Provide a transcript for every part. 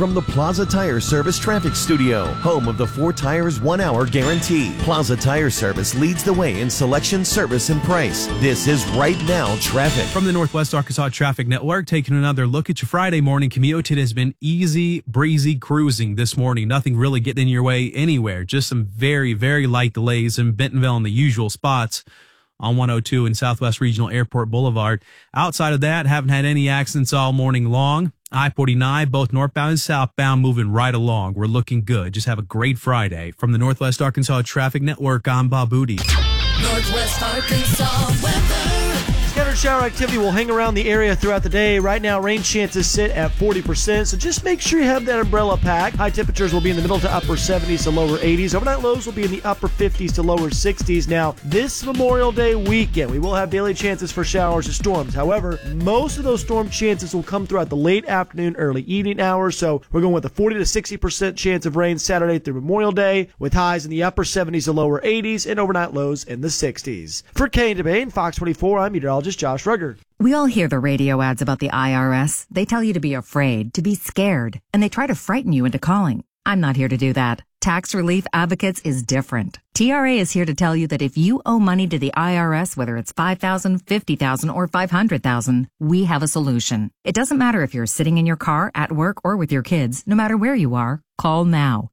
from the Plaza Tire Service Traffic Studio, home of the 4 tires 1 hour guarantee. Plaza Tire Service leads the way in selection, service, and price. This is Right Now Traffic. From the Northwest Arkansas Traffic Network, taking another look at your Friday morning commute. It has been easy breezy cruising this morning. Nothing really getting in your way anywhere. Just some very, very light delays in Bentonville and the usual spots on 102 and Southwest Regional Airport Boulevard. Outside of that, haven't had any accidents all morning long. I-49, both northbound and southbound, moving right along. We're looking good. Just have a great Friday. From the Northwest Arkansas Traffic Network, I'm Bob Booty. Northwest Arkansas weather. Scattered shower activity will hang around the area throughout the day. Right now, rain chances sit at 40%, so just make sure you have that umbrella pack. High temperatures will be in the middle to upper 70s to lower 80s. Overnight lows will be in the upper 50s to lower 60s. Now, this Memorial Day weekend, we will have daily chances for showers and storms. However, most of those storm chances will come throughout the late afternoon, early evening hours, so we're going with a 40 to 60% chance of rain Saturday through Memorial Day, with highs in the upper 70s to lower 80s and overnight lows in the 60s. For K&W and Fox 24, I'm meteorologist Josh Rugger. We all hear the radio ads about the IRS. They tell you to be afraid, to be scared, and they try to frighten you into calling. I'm not here to do that. Tax Relief Advocates is different. TRA is here to tell you that if you owe money to the IRS, whether it's $5,000, $50,000, or $500,000, we have a solution. It doesn't matter if you're sitting in your car, at work, or with your kids. No matter where you are, call now.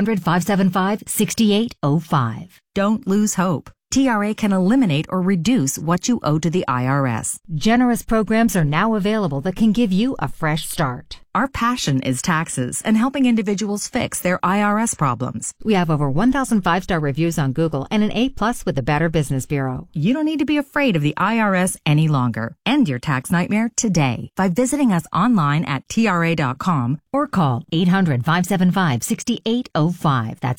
800-575-6805. Don't lose hope. TRA can eliminate or reduce what you owe to the IRS. Generous programs are now available that can give you a fresh start. Our passion is taxes and helping individuals fix their IRS problems. We have over 1,000 5-star reviews on Google and an A+ with the Better Business Bureau. You don't need to be afraid of the IRS any longer. End your tax nightmare today by visiting us online at TRA.com or call 800-575-6805. That's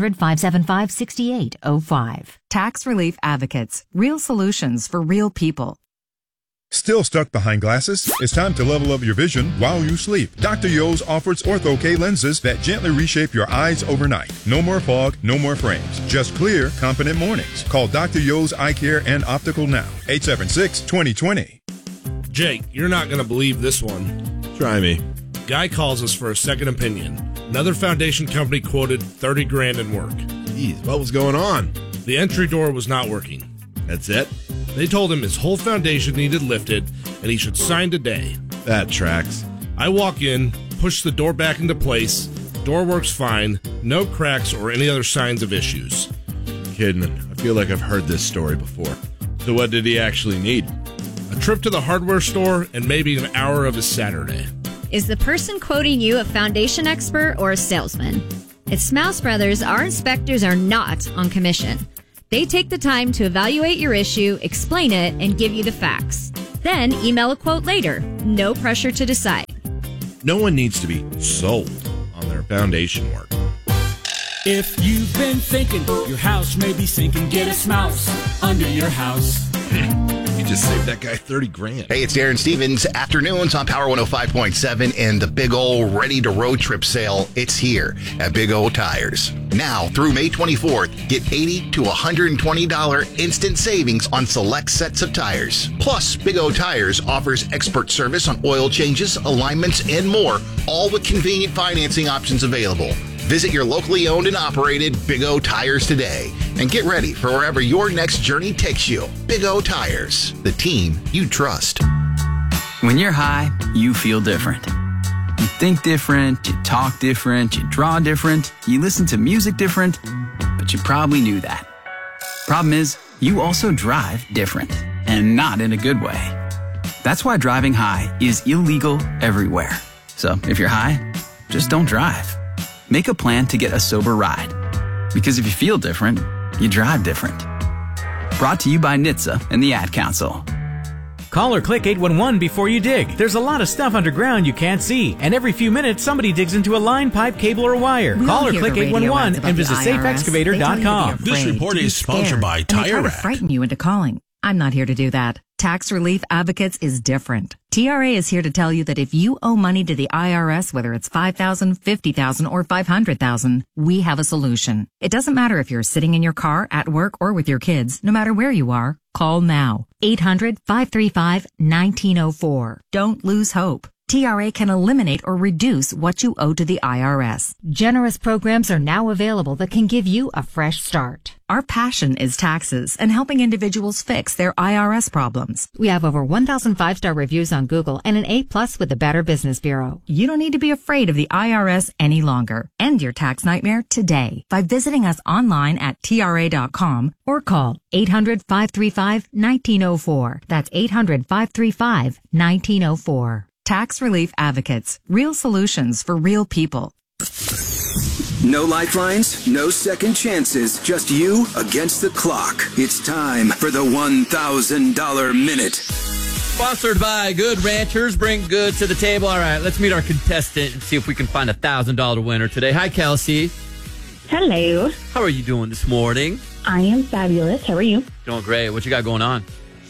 800-575-6805. Tax Relief Advocates. Real solutions for real people. Still stuck behind glasses? It's time to level up your vision while you sleep. Dr. Yo's offers Ortho-K lenses that gently reshape your eyes overnight. No more fog, no more frames. Just clear, confident mornings. Call Dr. Yo's Eye Care and Optical now. 876-2020. Jake, you're not going to believe this one. Try me. Guy calls us for a second opinion. Another foundation company quoted $30,000 in work. Jeez, what was going on? The entry door was not working. That's it? They told him his whole foundation needed lifted, and he should sign today. That tracks. I walk in, push the door back into place. Door works fine, no cracks or any other signs of issues. Kidman, I feel like I've heard this story before. So what did he actually need? A trip to the hardware store and maybe an hour of his Saturday. Is the person quoting you a foundation expert or a salesman? At Smouse Brothers, our inspectors are not on commission. They take the time to evaluate your issue, explain it, and give you the facts. Then email a quote later. No pressure to decide. No one needs to be sold on their foundation work. If you've been thinking your house may be sinking, get a Smouse under your house. You just saved that guy $30,000. Hey, it's Darren Stevens. Afternoons on Power 105.7 and the big old ready to road trip sale. It's here at Big O Tires. Now through May 24th, get $80 to $120 instant savings on select sets of tires. Plus, Big O Tires offers expert service on oil changes, alignments, and more, all with convenient financing options available. Visit your locally owned and operated Big O Tires today and get ready for wherever your next journey takes you. Big O Tires, the team you trust. When you're high, you feel different. You think different, you talk different, you draw different, you listen to music different, but you probably knew that. Problem is, you also drive different, and not in a good way. That's why driving high is illegal everywhere. So if you're high, just don't drive. Make a plan to get a sober ride. Because if you feel different, you drive different. Brought to you by NHTSA and the Ad Council. Call or click 811 before you dig. There's a lot of stuff underground you can't see. And every few minutes, somebody digs into a line, pipe, cable, or wire. Call or click 811 and visit safeexcavator.com. This report is sponsored by Tire Rack. They try to Rack. frighten you into calling. I'm not here to do that. Tax Relief Advocates is different. TRA is here to tell you that if you owe money to the IRS, whether it's $5,000, $50,000, or $500,000, we have a solution. It doesn't matter if you're sitting in your car, at work, or with your kids. No matter where you are, call now. 800-535-1904. Don't lose hope. TRA can eliminate or reduce what you owe to the IRS. Generous programs are now available that can give you a fresh start. Our passion is taxes and helping individuals fix their IRS problems. We have over 1,000 5-star reviews on Google and an A+ with the Better Business Bureau. You don't need to be afraid of the IRS any longer. End your tax nightmare today by visiting us online at TRA.com or call 800-535-1904. That's 800-535-1904. Tax Relief Advocates. Real solutions for real people. No lifelines, no second chances, just you against the clock. It's time for the $1,000 Minute. Sponsored by Good Ranchers. Bring good to the table. All right, let's meet our contestant and see if we can find a $1,000 winner today. Hi, Kelsey. Hello. How are you doing this morning? I am fabulous. How are you? Doing great. What you got going on?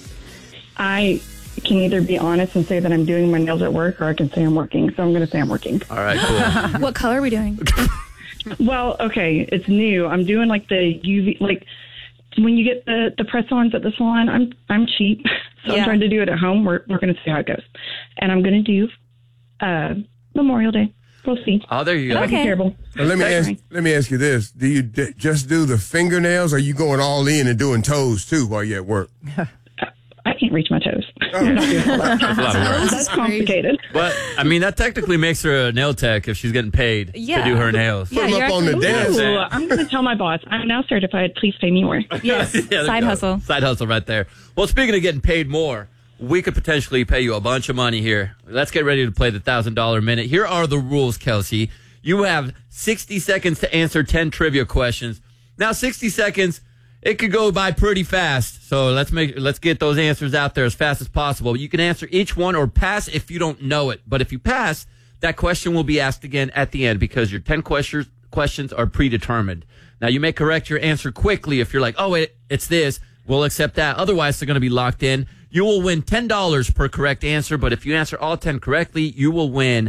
I can either be honest and say that I'm doing my nails at work, or I can say I'm working. So I'm going to say I'm working. All right, cool. What color are we doing? Well, okay, it's new. I'm doing like the UV, like when you get the press-ons at the salon. I'm cheap, so I'm trying to do it at home. We're going to see how it goes, and I'm going to do Memorial Day. We'll see. Oh, there you go. Okay. Terrible. Let me ask you this: do you just do the fingernails, or are you going all in and doing toes too while you're at work? I can't reach my toes. That's a lot of work. That's complicated. But, I mean, that technically makes her a nail tech if she's getting paid to do her nails. Yeah, Put 'em up on the desk. Ooh, I'm going to tell my boss. I'm now certified. Please pay me more. Yes. Side hustle. Side hustle right there. Well, speaking of getting paid more, we could potentially pay you a bunch of money here. Let's get ready to play the $1,000 Minute. Here are the rules, Kelsey. You have 60 seconds to answer 10 trivia questions. Now, 60 seconds, it could go by pretty fast. So let's get those answers out there as fast as possible. You can answer each one or pass if you don't know it. But if you pass, that question will be asked again at the end because your 10 questions are predetermined. Now, you may correct your answer quickly if you're like, oh, wait, it's this. We'll accept that. Otherwise, they're going to be locked in. You will win $10 per correct answer. But if you answer all 10 correctly, you will win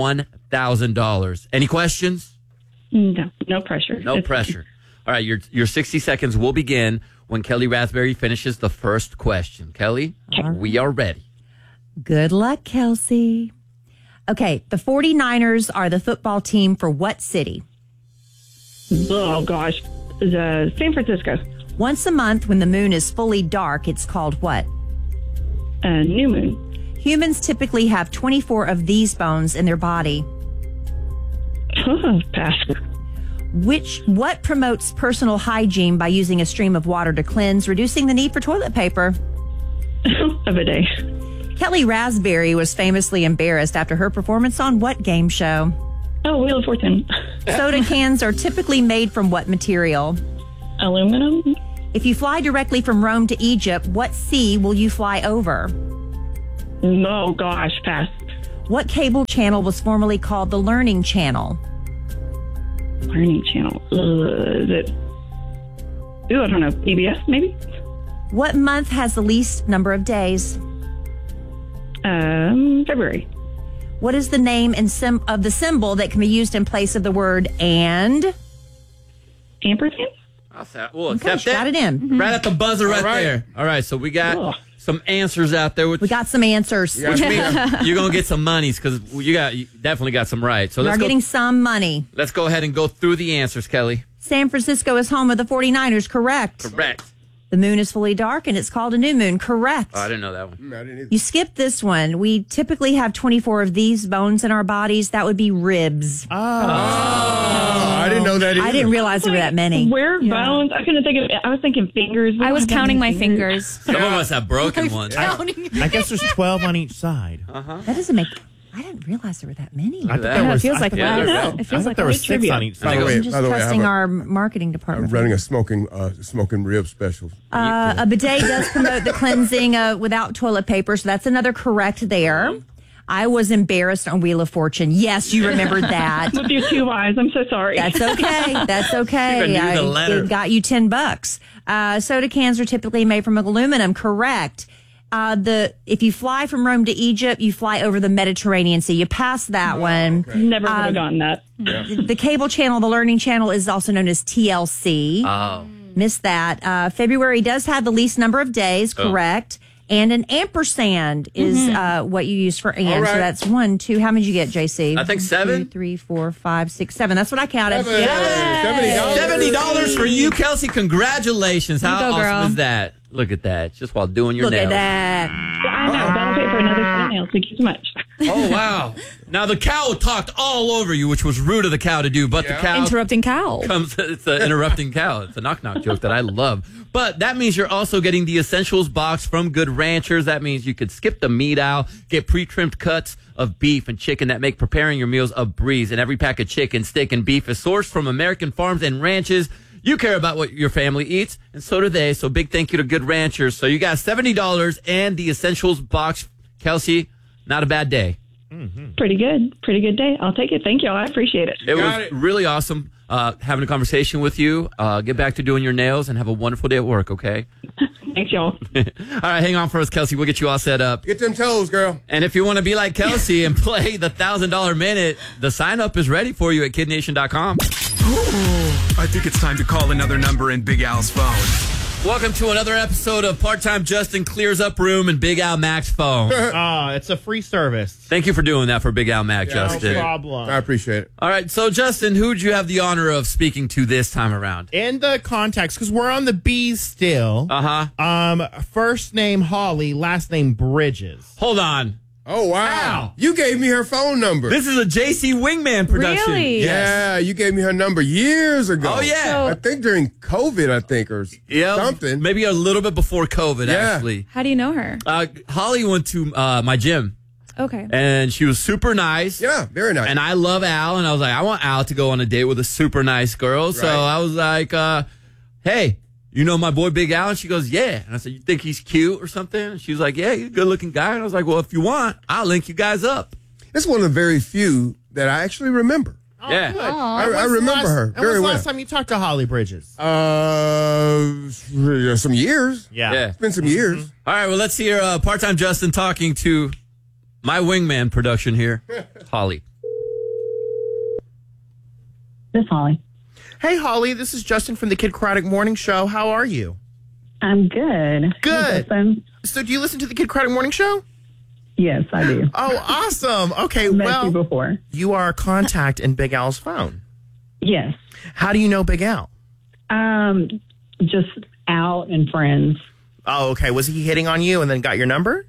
$1,000. Any questions? No pressure. No pressure. All right, your 60 seconds will begin when Kelly Raspberry finishes the first question. Kelly, we are ready. Good luck, Kelsey. Okay, the 49ers are the football team for what city? Oh, gosh. San Francisco. Once a month, when the moon is fully dark, it's called what? New moon. Humans typically have 24 of these bones in their body. Pass. What promotes personal hygiene by using a stream of water to cleanse, reducing the need for toilet paper? A bidet. Kelly Raspberry was famously embarrassed after her performance on what game show? Oh, Wheel of Fortune. Soda cans are typically made from what material? Aluminum. If you fly directly from Rome to Egypt, what sea will you fly over? Oh, gosh, pass. What cable channel was formerly called the Learning Channel? Learning Channel. Is it? Ooh, I don't know. PBS, maybe? What month has the least number of days? February. What is the name and of the symbol that can be used in place of the word and? Ampersand? We'll accept that. Got it in. Right at the buzzer right there. All right, so we got some answers out there. We got some answers. Which means you're going to get some monies because you definitely got some right. So we're getting some money. Let's go ahead and go through the answers, Kelly. San Francisco is home of the 49ers, correct? Correct. The moon is fully dark and it's called a new moon, correct? Oh, I didn't know that one. I didn't either. You skipped this one. We typically have 24 of these bones in our bodies. That would be ribs. Oh, I didn't know that either. I didn't realize there were that many. Where bones? I couldn't think of it. I was thinking fingers. I was counting my fingers. Some of us have broken ones. I guess there's 12 on each side. That doesn't make... I didn't realize there were that many. It feels like that. It feels like there were 6 on each side. I'm just trusting our marketing department. I'm running a smoking rib special. A bidet does promote the cleansing without toilet paper, so that's another correct there. I was embarrassed on Wheel of Fortune. Yes, you remembered that. With your 2 eyes. I'm so sorry. That's okay. That's okay. It got you $10. Soda cans are typically made from aluminum. Correct. If you fly from Rome to Egypt, you fly over the Mediterranean Sea. You pass that one. Okay. Never would have gotten that. The cable channel, the Learning Channel, is also known as TLC. Oh. Missed that. February does have the least number of days, correct. And an ampersand is what you use for and. All right. So that's 1, 2. How many did you get, JC? I think 7. 2, 3, 4, 5, 6, 7. That's what I counted. $70 for you, Kelsey. Congratulations. How go, awesome girl. is that? Look at that. Just while doing your Look nails. at that. I know. That'll pay for another set of nails. Thank you so much. Oh, wow. Now, the cow talked all over you, which was rude of the cow to do, but the cow Interrupting cow. it's an interrupting cow. It's a knock-knock joke that I love. But that means you're also getting the Essentials box from Good Ranchers. That means you could skip the meat aisle, get pre-trimmed cuts of beef and chicken that make preparing your meals a breeze. And every pack of chicken, steak, and beef is sourced from American farms and ranches. You care about what your family eats, and so do they. So big thank you to Good Ranchers. So you got $70 and the Essentials box. Kelsey, not a bad day. Pretty good. Pretty good day. I'll take it. Thank you. I appreciate it. It was really awesome having a conversation with you. Get back to doing your nails and have a wonderful day at work, okay? Thanks, y'all. All right, hang on for us, Kelsey. We'll get you all set up. Get them toes, girl. And if you want to be like Kelsey and play the $1,000 minute, the sign-up is ready for you at KidNation.com. I think it's time to call another number in Big Al's phone. Welcome to another episode of Part-Time Justin Clears Up Room and Big Al Mac's phone. It's a free service. Thank you for doing that for Big Al Mac, Justin. No problem. I appreciate it. All right, so Justin, who'd you have the honor of speaking to this time around? In the context, because we're on the B's still. First name Holly, last name Bridges. Hold on. Oh, wow. You gave me her phone number. This is a JC Wingman production. Really? Yeah, you gave me her number years ago. Oh, yeah. I think during COVID, or something. Maybe a little bit before COVID, actually. How do you know her? Holly went to my gym. Okay. And she was super nice. Yeah, very nice. And I love Al, and I was like, I want Al to go on a date with a super nice girl. So I was like, hey, you know my boy Big Al? And she goes, yeah. And I said, you think he's cute or something? And she was like, yeah, he's a good-looking guy. And I was like, well, if you want, I'll link you guys up. It's one of the very few that I actually remember. Oh, yeah. Good. I remember her very well. When was the last time you talked to Holly Bridges? Some years. Yeah. It's been some years. All right, well, let's hear Part-Time Justin talking to my Wingman production here, Holly. This Holly. Hey, Holly, this is Justin from the Kid Craddock Morning Show. How are you? I'm good. Good. Hey, so do you listen to the Kid Craddock Morning Show? yes, I do. Oh, awesome. Okay, Met you before. You are a contact in Big Al's phone. Yes. How do you know Big Al? Just out and friends. Oh, okay. Was he hitting on you and then got your number?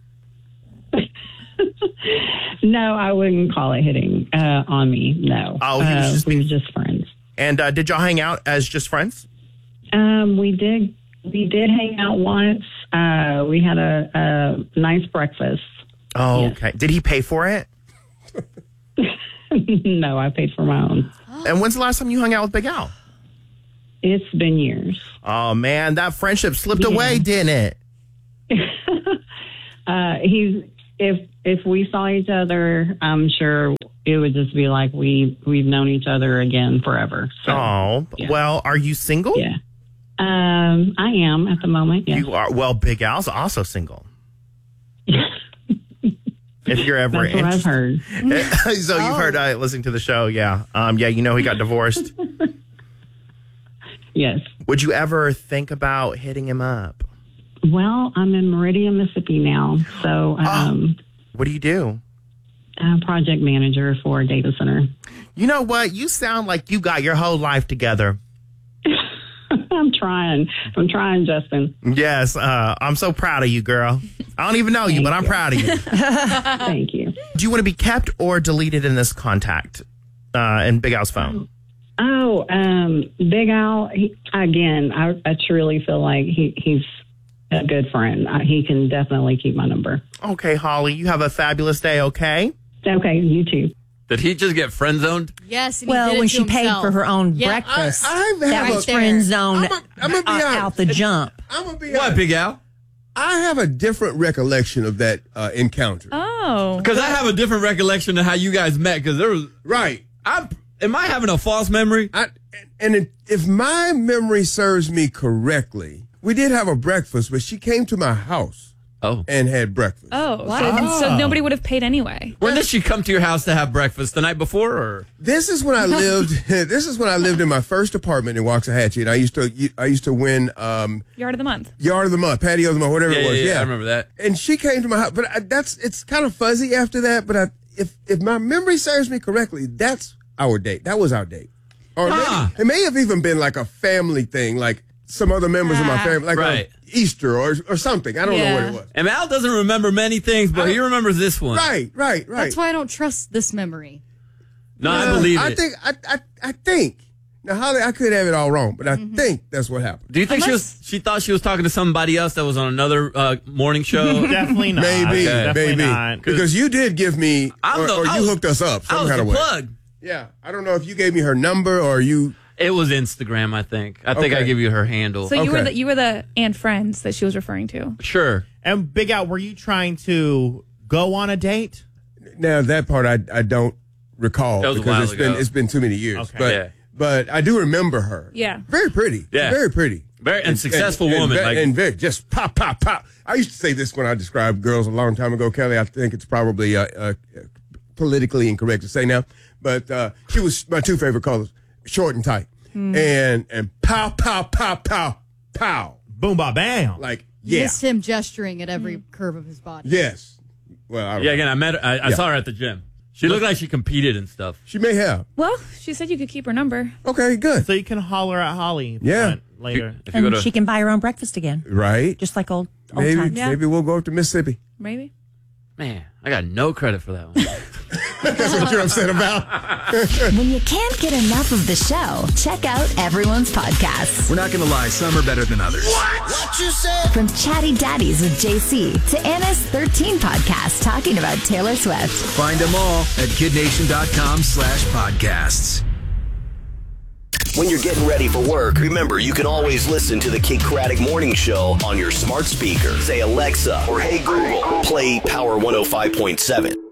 No, I wouldn't call it hitting on me. No. Oh, he was we were just friends. And did y'all hang out as just friends? We did hang out once. We had a nice breakfast. Oh, yes. Okay. Did he pay for it? No, I paid for my own. And when's the last time you hung out with Big Al? It's been years. Oh, man, that friendship slipped away, didn't it? If we saw each other, I'm sure it would just be like we've known each other again forever. So, well, are you single? Yeah. I am at the moment. Yes. You are. Well, Big Al's also single. If you're ever That's what I've heard. So you've heard listening to the show, yeah. You know he got divorced. Yes. Would you ever think about hitting him up? Well, I'm in Meridian, Mississippi now. So, what do you do? I'm project manager for a data center. You know what? You sound like you got your whole life together. I'm trying, Justin. Yes. I'm so proud of you, girl. I don't even know you, but I'm proud of you. Thank you. Do you want to be kept or deleted in this contact in Big Al's phone? Big Al, I truly feel like he's a good friend. He can definitely keep my number. Okay, Holly, you have a fabulous day, okay? Okay, you too. Did he just get friend zoned? Yes. Well, when she paid for her own breakfast, that was friend zoned out the jump. I'm going to be What, Big Al? I have a different recollection of that encounter. Oh. Because I have a different recollection of how you guys met. Because there was... Right. Am I having a false memory? If my memory serves me correctly, we did have a breakfast, but she came to my house. and had breakfast. So nobody would have paid anyway. When did she come to your house to have breakfast? The night before, or this is when I lived? This is when I lived in my first apartment in Waxahachie, and I used to win Yard of the Month, Patio of the Month, whatever it was. Yeah, I remember that. And she came to my house, but it's kind of fuzzy after that. But if my memory serves me correctly, that's our date. That was our date, or it may have even been like a family thing, like some other members of my family, like Easter or something. I don't know what it was. And Al doesn't remember many things, but he remembers this one. Right. That's why I don't trust this memory. No, I believe it. I think. Now, Holly, I could have it all wrong, but I think that's what happened. Do you think she thought she was talking to somebody else that was on another morning show? Definitely not. Maybe. Not. Because you did give me, or you hooked us up some kind of way. Plug. Yeah. I don't know if you gave me her number or you... It was Instagram, I think. I think I give you her handle. So you were the and friends that she was referring to. Sure. And Big Al, were you trying to go on a date? Now that part I don't recall because it's been too many years. Okay. But I do remember her. Yeah. Very pretty. Yeah. Very pretty. And successful woman. And very just pop, pop, pop. I used to say this when I described girls a long time ago, Kelly. I think it's probably politically incorrect to say now, but she was my two favorite colors. Short and tight, and pow, pow, pow, pow, pow, boom, ba, bam. Like Just him gesturing at every curve of his body. Yes. Well, again, I met her. I saw her at the gym. She looked like she competed and stuff. She may have. Well, she said you could keep her number. Okay, good. So you can holler at Holly. Later. And she can buy her own breakfast again. Right. Just like old maybe, times. Maybe we'll go up to Mississippi. Maybe. Man, I got no credit for that one. That's what you're upset about. When you can't get enough of the show, check out everyone's podcasts. We're not going to lie, some are better than others. What you said? From Chatty Daddies with JC to Anna's 13 podcast talking about Taylor Swift. Find them all at kidnation.com/podcasts. When you're getting ready for work, remember you can always listen to the Kid Craddock Morning Show on your smart speaker. Say, Alexa, or hey Google, play Power 105.7.